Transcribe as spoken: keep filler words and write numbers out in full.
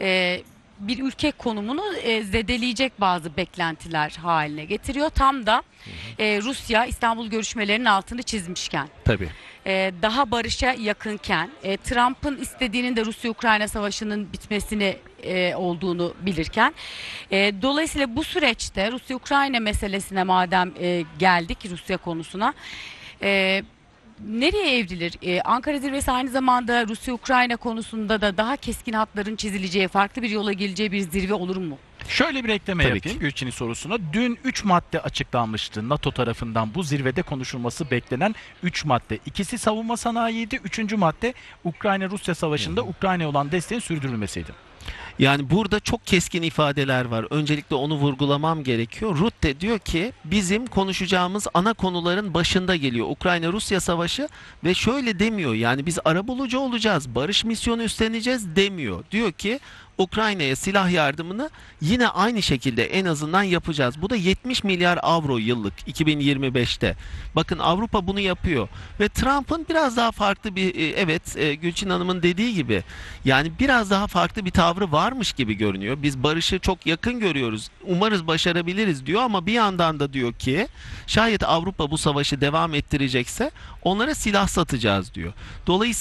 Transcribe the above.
e, bir ülke konumunu e, zedeleyecek bazı beklentiler haline getiriyor. Tam da e, Rusya İstanbul görüşmelerinin altını çizmişken, Tabii. e, daha barışa yakınken, e, Trump'ın istediğinin de Rusya-Ukrayna savaşının bitmesini e, olduğunu bilirken, e, dolayısıyla bu süreçte Rusya-Ukrayna meselesine madem e, geldik, Rusya konusuna, e, nereye evrilir? Ee, Ankara Zirvesi aynı zamanda Rusya-Ukrayna konusunda da daha keskin hatların çizileceği, farklı bir yola geleceği bir zirve olur mu? Şöyle bir ekleme Tabii yapayım ki. Gülçin'in sorusuna. Dün üç madde açıklanmıştı NATO tarafından bu zirvede konuşulması beklenen üç madde. İkisi savunma sanayiydi. Üçüncü madde Ukrayna-Rusya savaşında Ukrayna'ya olan desteğin sürdürülmesiydi. Yani burada çok keskin ifadeler var. Öncelikle onu vurgulamam gerekiyor. Rutte diyor ki bizim konuşacağımız ana konuların başında geliyor Ukrayna-Rusya savaşı ve şöyle demiyor. Yani biz arabulucu olacağız, barış misyonu üstleneceğiz demiyor. Diyor ki Ukrayna'ya silah yardımını yine aynı şekilde en azından yapacağız. Bu da yetmiş milyar avro yıllık iki bin yirmi beşte. Bakın Avrupa bunu yapıyor ve Trump'ın biraz daha farklı bir e, evet e, Gülçin Hanım'ın dediği gibi yani biraz daha farklı bir tavrı varmış gibi görünüyor. Biz barışı çok yakın görüyoruz. Umarız başarabiliriz diyor ama bir yandan da diyor ki şayet Avrupa bu savaşı devam ettirecekse onlara silah satacağız diyor. Dolayısıyla